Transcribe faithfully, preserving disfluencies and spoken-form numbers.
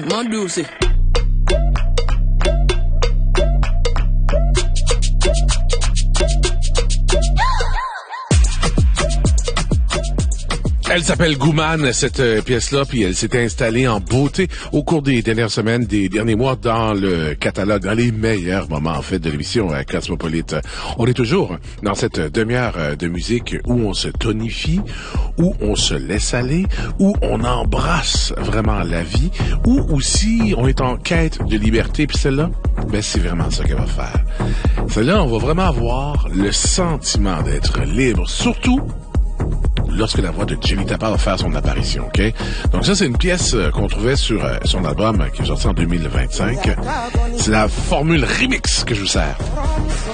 Mandusi. Elle s'appelle Gouman, cette euh, pièce-là, puis elle s'est installée en beauté au cours des dernières semaines, des derniers mois, dans le catalogue, dans les meilleurs moments, en fait, de l'émission euh, Cosmopolite. On est toujours dans cette demi-heure euh, de musique où on se tonifie, où on se laisse aller, où on embrasse vraiment la vie, où aussi on est en quête de liberté, puis celle-là, ben c'est vraiment ça qu'elle va faire. Celle-là, on va vraiment avoir le sentiment d'être libre, surtout lorsque la voix de Jenny Tapper va faire son apparition, OK? Donc ça, c'est une pièce euh, qu'on trouvait sur euh, son album euh, qui est sorti en deux mille vingt-cinq. C'est la formule remix que je vous sers.